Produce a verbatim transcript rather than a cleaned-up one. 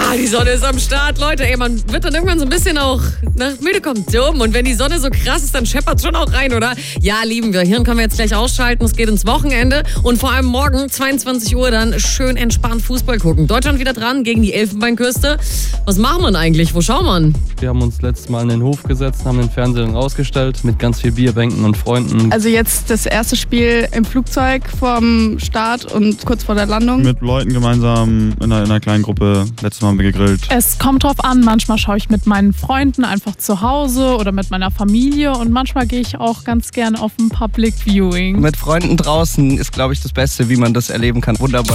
Ah, die Sonne ist am Start, Leute. Ey, man wird dann irgendwann so ein bisschen auch nach müde kommt dumm. Und wenn die Sonne so krass ist, dann scheppert's schon auch rein, oder? Ja, lieben wir. Hirn können wir jetzt gleich ausschalten. Es geht ins Wochenende. Und vor allem morgen, zweiundzwanzig Uhr, dann schön entspannt Fußball gucken. Deutschland wieder dran gegen die Elfenbeinküste. Was machen wir denn eigentlich? Wo schauen wir? Wir haben uns letztes Mal in den Hof gesetzt, haben den Fernseher dann rausgestellt mit ganz viel Bierbänken und Freunden. Also jetzt das erste Spiel im Flugzeug vorm Start und kurz vor der Landung. Mit Leuten gemeinsam in einer, in einer kleinen Gruppe. Letztes Mal haben wir gegrillt. Es kommt drauf an, manchmal schaue ich mit meinen Freunden einfach zu Hause oder mit meiner Familie und manchmal gehe ich auch ganz gerne auf ein Public Viewing. Mit Freunden draußen ist, glaube ich, das Beste, wie man das erleben kann. Wunderbar.